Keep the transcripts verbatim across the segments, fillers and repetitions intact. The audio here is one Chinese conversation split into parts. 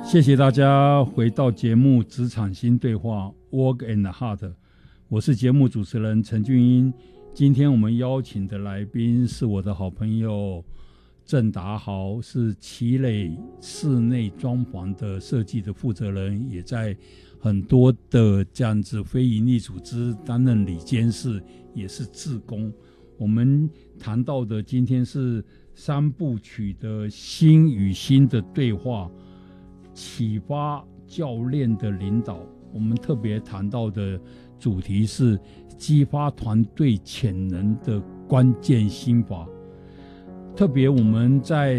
谢谢大家回到节目《职场新对话》Work and Heart， 我是节目主持人陈俊英。今天我们邀请的来宾是我的好朋友郑达豪，是奇磊室内装潢的设计的负责人，也在很多的这样子非营利组织担任理监事，也是志工。我们谈到的今天是三部曲的心与心的对话，启发教练的领导。我们特别谈到的主题是激发团队潜能的关键心法。特别我们在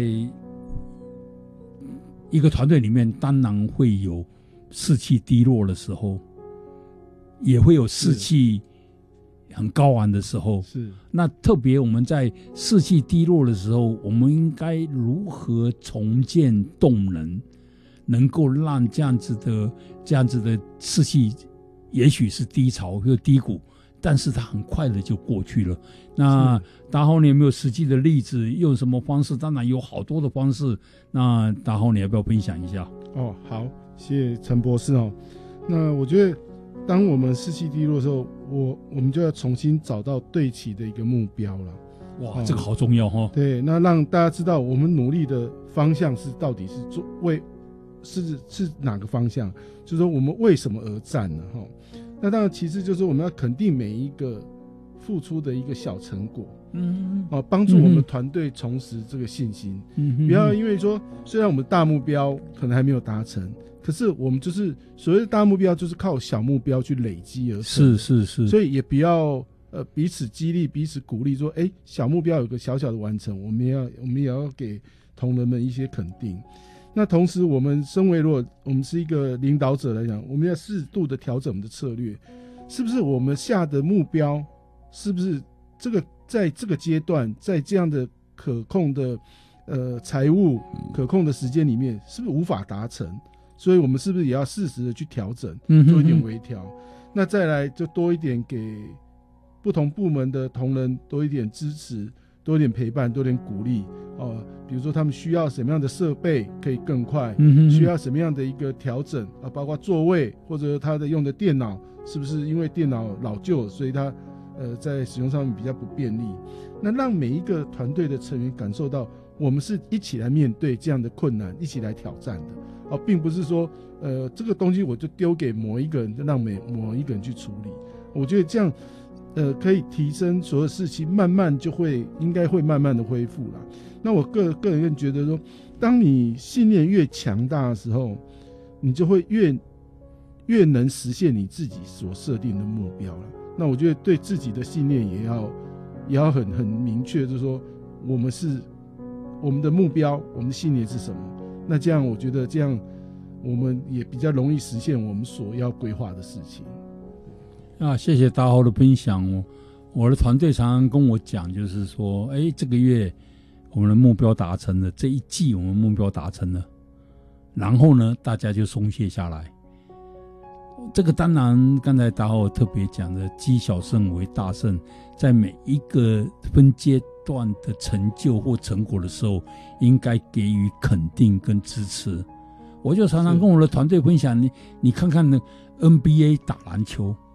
一个团队里面，当然会有士气低落的时候，也会有士气很高昂的时候。 是。 那特别我们在士气低落的时候，我们应该如何重建动能，能够让这样子的这样子的士气，也许是低潮或低谷，但是它很快的就过去了。那达豪，你有没有实际的例子？用什么方式？当然有好多的方式。那达豪，你要不要分享一下？ 哦，好，谢谢陈博士哦。那我觉得，当我们士气低落的时候，我我们就要重新找到对齐的一个目标了。 哇，哦、这个好重要哈、哦。 对，那让大家知道我们努力的方向是到底是做为是是哪个方向，就是说我们为什么而战呢？哈。那当然，其次就是我们要肯定每一个付出的一个小成果，嗯，啊，帮助我们团队重拾这个信心。嗯，不要因为说，虽然我们大目标可能还没有达成，可是我们就是所谓的大目标，就是靠小目标去累积而成。 是是是， 所以也不要呃彼此激励、彼此鼓励，说，哎、欸，小目标有个小小的完成，我们也要我们也要给同仁们一些肯定。那同时，我们身为如果我们是一个领导者来讲，我们要适度的调整我们的策略，是不是我们下的目标，是不是这个在这个阶段，在这样的可控的呃财务可控的时间里面，是不是无法达成？所以我们是不是也要适时的去调整，做一点微调？嗯、那再来就多一点给不同部门的同仁多一点支持。多一点陪伴，多一点鼓励哦、呃。比如说，他们需要什么样的设备可以更快？嗯、需要什么样的一个调整啊？包括座位或者他的用的电脑，是不是因为电脑老旧，所以他呃在使用上面比较不便利？那让每一个团队的成员感受到，我们是一起来面对这样的困难，一起来挑战的哦，并不是说呃这个东西我就丢给某一个人，就让每某一个人去处理。我觉得这样。呃，可以提升所有士气，慢慢就会应该会慢慢的恢复啦。那我个个人觉得说，当你信念越强大的时候，你就会越越能实现你自己所设定的目标了。那我觉得对自己的信念也要也要很很明确，就是说我们是我们的目标，我们的信念是什么？那这样我觉得这样我们也比较容易实现我们所要规划的事情。 啊，谢谢达豪的分享哦。我的团队常常跟我讲，就是说，哎，这个月我们的目标达成了，这一季我们目标达成了，然后呢，大家就松懈下来。这个当然，刚才达豪特别讲的，积小胜为大胜，在每一个分阶段的成就或成果的时候，应该给予肯定跟支持。我就常常跟我的团队分享，你你看看呢 N B A 打篮球。